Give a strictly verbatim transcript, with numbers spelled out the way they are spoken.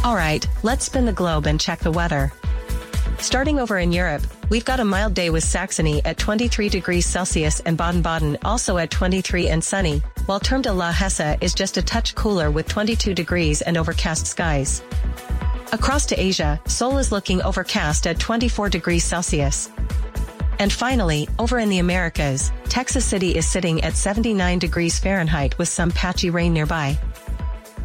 Alright, let's spin the globe and check the weather. Starting over in Europe, we've got a mild day with Saxony at twenty-three degrees Celsius and Baden-Baden also at twenty-three and sunny, while Terme de la Hesse is just a touch cooler with twenty-two degrees and overcast skies. Across to Asia, Seoul is looking overcast at twenty-four degrees Celsius. And finally, over in the Americas, Texas City is sitting at seventy-nine degrees Fahrenheit with some patchy rain nearby.